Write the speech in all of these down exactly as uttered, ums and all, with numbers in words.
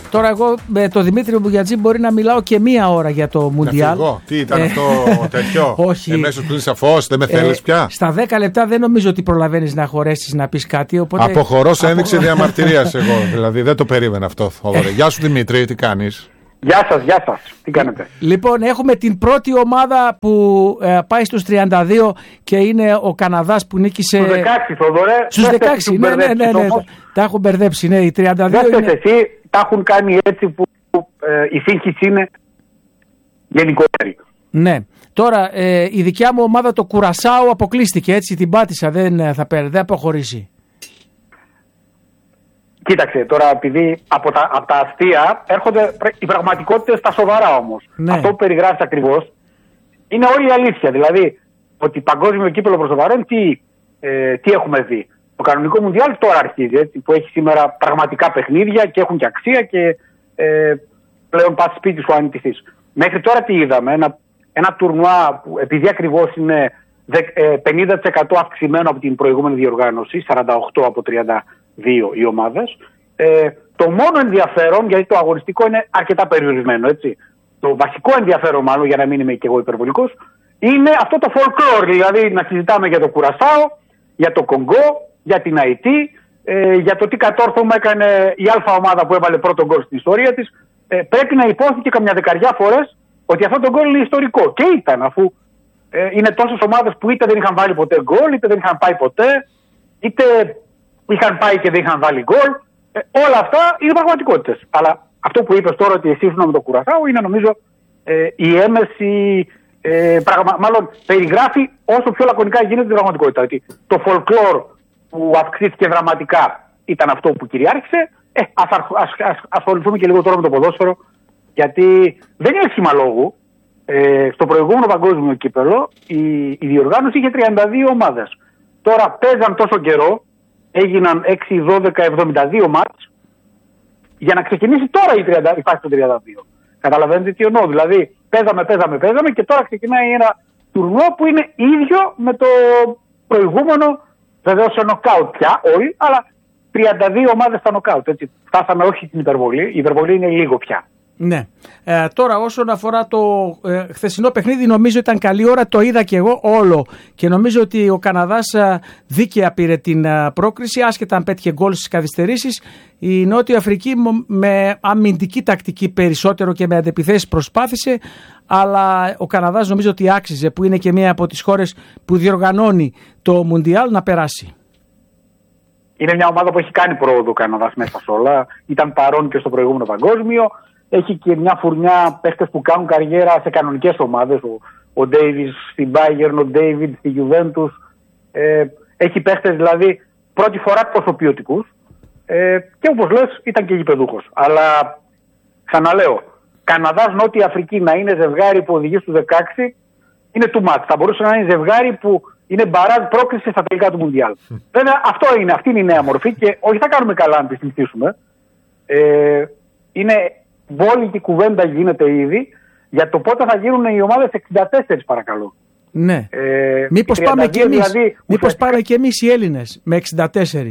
Τώρα εγώ με τον Δημήτρη Μπουγιατζή μπορεί να μιλάω και μία ώρα για το Μουντιάλ. Τι ήταν αυτό τέτοιο? Όχι. Εμέσως πλήν σαφώς, δεν με θέλεις πια. Στα δέκα λεπτά δεν νομίζω ότι προλαβαίνεις να χωρέσεις να πεις κάτι. Οπότε... Αποχωρώ σε ένδειξη διαμαρτυρίας εγώ. Δηλαδή δεν το περίμενα αυτό. Γεια σου Δημήτρη, τι κάνεις? Γεια σας, γεια σας. Τι κάνετε? Λοιπόν, έχουμε την πρώτη ομάδα που ε, πάει στους τριάντα δύο και είναι ο Καναδάς που νίκησε... Στους δεκαέξι, Θοδωρέ. Στους δεκαέξι, ναι, ναι, ναι, ναι. Τα έχουν μπερδέψει, ναι, οι τριάντα δύο δεν είναι... εσύ, τα έχουν κάνει έτσι που ε, η σύγχυση είναι γενικότερη. Ναι. Τώρα, ε, η δικιά μου ομάδα, το Κουρασάο, αποκλείστηκε, έτσι, την πάτησα, δεν θα πέρα, δεν αποχωρήσει. Κοίταξε, τώρα επειδή από τα, από τα αστεία έρχονται οι πραγματικότητες στα σοβαρά όμως. Ναι. Αυτό που περιγράφεις ακριβώς είναι όλη η αλήθεια. Δηλαδή, ότι παγκόσμιο κύπελλο προς το παρόν, τι, ε, τι έχουμε δει. Το κανονικό Μουντιάλ τώρα αρχίζει, έτσι, που έχει σήμερα πραγματικά παιχνίδια και έχουν και αξία και ε, πλέον πας σπίτι σου αν τυχείς. Μέχρι τώρα τι είδαμε, ένα, ένα τουρνουά που επειδή ακριβώς είναι πενήντα τοις εκατό αυξημένο από την προηγούμενη διοργάνωση, σαράντα οκτώ από τριάντα δύο οι ομάδες. Ε, το μόνο ενδιαφέρον, γιατί το αγωνιστικό είναι αρκετά περιορισμένο, έτσι. Το βασικό ενδιαφέρον, μάλλον, για να μην είμαι και εγώ υπερβολικός, είναι αυτό το folklore, δηλαδή να συζητάμε για το Κουρασάο, για το Κονγκό, για την Αϊτή, ε, για το τι κατόρθωμα έκανε η αλφα ομάδα που έβαλε πρώτο γκολ στην ιστορία της. Ε, πρέπει να υπόθηκε καμιά δεκαριά φορές ότι αυτό το γκολ είναι ιστορικό. Και ήταν, αφού ε, είναι τόσες ομάδες που είτε δεν είχαν βάλει ποτέ γκολ, είτε δεν είχαν πάει ποτέ, είτε είχαν πάει και δεν είχαν βάλει γκολ. Ε, όλα αυτά είναι πραγματικότητες. Αλλά αυτό που είπες τώρα ότι εσύ ήσουν με το Κουρασάο είναι νομίζω ε, η έμεση. Ε, πραγμα... Μάλλον περιγράφει όσο πιο λακωνικά γίνεται την πραγματικότητα. Ότι το folklore που αυξήθηκε δραματικά ήταν αυτό που κυριάρχησε. Ε, ας, ας, ας ασχοληθούμε και λίγο τώρα με το ποδόσφαιρο, γιατί δεν είναι σχήμα λόγου. Ε, στο προηγούμενο παγκόσμιο κύπελλο η, η διοργάνωση είχε τριάντα δύο ομάδες. Τώρα παίζαν τόσο καιρό, έγιναν έξι, δώδεκα, εβδομήντα δύο μάτς για να ξεκινήσει τώρα η, τριάντα, η φάση των τριάντα δύο. Καταλαβαίνετε τι εννοώ? Δηλαδή παίζαμε, παίζαμε, παίζαμε και τώρα ξεκινάει ένα τουρνουά που είναι ίδιο με το προηγούμενο, βεβαίως σε νοκάουτ πια όλοι, αλλά τριάντα δύο ομάδες στα νοκάουτ. Έτσι. Φτάσαμε όχι την υπερβολή, η υπερβολή είναι λίγο πια. Ναι. Ε, τώρα όσον αφορά το ε, χθεσινό παιχνίδι, νομίζω ήταν καλή ώρα, το είδα και εγώ όλο και νομίζω ότι ο Καναδάς ε, δίκαια πήρε την ε, πρόκριση, άσχετα αν πέτυχε γκολ στις καθυστερήσεις. Η Νότια Αφρική με αμυντική τακτική περισσότερο και με αντεπιθέσεις προσπάθησε, αλλά ο Καναδάς νομίζω ότι άξιζε, που είναι και μία από τις χώρες που διοργανώνει το Μουντιάλ, να περάσει. Είναι μια ομάδα που έχει κάνει πρόοδο ο Καναδάς μέσα σε όλα, ήταν παρόν και στο προηγούμενο παγκόσμιο. Έχει και μια φουρνιά παίχτες που κάνουν καριέρα σε κανονικές ομάδες. Ο, ο Ντέιβις στην Bayern, ο Ντέιβιντ στη Juventus. Ε, έχει παίχτες δηλαδή πρώτη φορά τόσο ποιοτικούς. Ε, και όπως λες ήταν και γηπεδούχος. Αλλά ξαναλέω, Καναδάς Νότια Αφρική να είναι ζευγάρι που οδηγεί στους δεκαέξι είναι too much. Θα μπορούσε να είναι ζευγάρι που είναι μπαράζ πρόκριση στα τελικά του Μουντιάλ. Βέβαια αυτό είναι, αυτή είναι η νέα μορφή και όχι θα κάνουμε καλά αν τη συνηθίσουμε. Ε, είναι μπόλικη κουβέντα γίνεται ήδη για το πότε θα γίνουν οι ομάδες εξήντα τέσσερα παρακαλώ. Ναι. Ε, μήπως πάμε και εμείς, δηλαδή, μήπως πάμε και εμείς οι Έλληνες με εξήντα τέσσερα.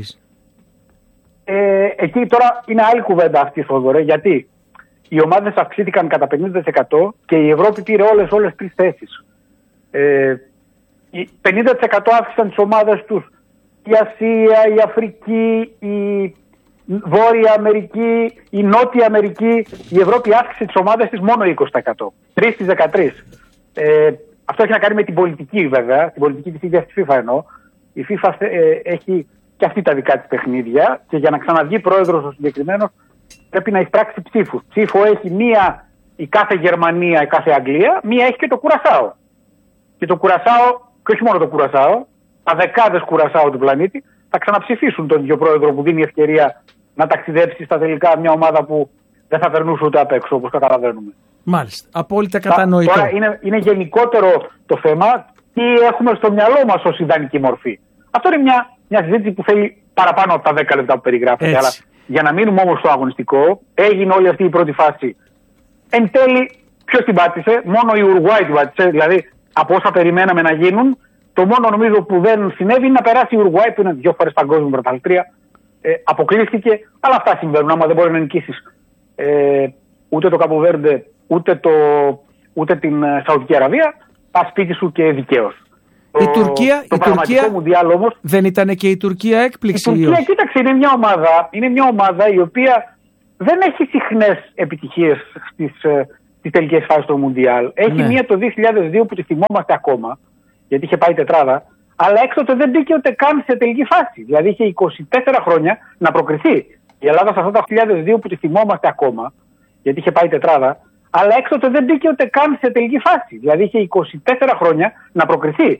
Ε, εκεί τώρα είναι άλλη κουβέντα αυτή, Θοδωρέ, γιατί οι ομάδες αυξήθηκαν κατά πενήντα τοις εκατό και η Ευρώπη πήρε όλες όλες τρεις θέσεις. Ε, πενήντα τοις εκατό αύξησαν τις ομάδες τους η Ασία, η Αφρική, η Βόρεια Αμερική, η Νότια Αμερική. Η Ευρώπη αύξησε τις ομάδες της μόνο είκοσι τοις εκατό. τρεις στις δεκατρείς. Ε, αυτό έχει να κάνει με την πολιτική βέβαια, την πολιτική της ίδιας της FIFA εννοώ. Η FIFA ε, έχει και αυτή τα δικά της παιχνίδια και για να ξαναβγεί πρόεδρος ο συγκεκριμένος πρέπει να εισπράξει ψήφους. Ψήφο έχει μία η κάθε Γερμανία, η κάθε Αγγλία, μία έχει και το Κουρασάο. Και το Κουρασάο, και όχι μόνο το Κουρασάο, τα δεκάδες Κουρασάο του πλανήτη θα ξαναψηφίσουν τον ίδιο πρόεδρο που δίνει ευκαιρία να ταξιδέψει στα τελικά μια ομάδα που δεν θα περνούσε ούτε απ' έξω, όπως καταλαβαίνουμε. Μάλιστα. Απόλυτα κατανοητό. Τώρα είναι, είναι γενικότερο το θέμα τι έχουμε στο μυαλό μας ως ιδανική μορφή. Αυτό είναι μια, μια συζήτηση που θέλει παραπάνω από τα δέκα λεπτά που περιγράφεται. Αλλά για να μείνουμε όμως στο αγωνιστικό, έγινε όλη αυτή η πρώτη φάση. Εν τέλει, ποιος την πάτησε? Μόνο η Ουρουάη την πάτησε. Δηλαδή, από όσα περιμέναμε να γίνουν, το μόνο νομίζω που δεν συνέβη είναι να περάσει η Ουρουάη, που είναι δύο φορές παγκόσμια πρωταθλήτρια. Ε, αποκλείστηκε, αλλά αυτά συμβαίνουν. Άμα δεν μπορεί να νικήσεις ε, ούτε το Καποβέρντε, ούτε, το, ούτε την Σαουδική Αραβία, πας σπίτι σου και δικαίως. Η Τουρκία, το η Τουρκία Μουντιάλ όμως, δεν ήταν και η Τουρκία έκπληξη? Η Τουρκία, κοίταξε, είναι μια ομάδα, είναι μια ομάδα η οποία δεν έχει συχνές επιτυχίες στις, στις τελικές φάσεις του Μουντιάλ. Έχει ναι. μία το δύο χιλιάδες δύο που τη θυμόμαστε ακόμα, γιατί είχε πάει τετράδα, αλλά έκτοτε δεν μπήκε ούτε καν σε τελική φάση. Δηλαδή είχε είκοσι τέσσερα χρόνια να προκριθεί. Η Ελλάδα σε αυτά τα δύο χιλιάδες δύο που τη θυμόμαστε ακόμα, γιατί είχε πάει τετράδα, αλλά έκτοτε δεν μπήκε ούτε καν σε τελική φάση. Δηλαδή είχε είκοσι τέσσερα χρόνια να προκριθεί.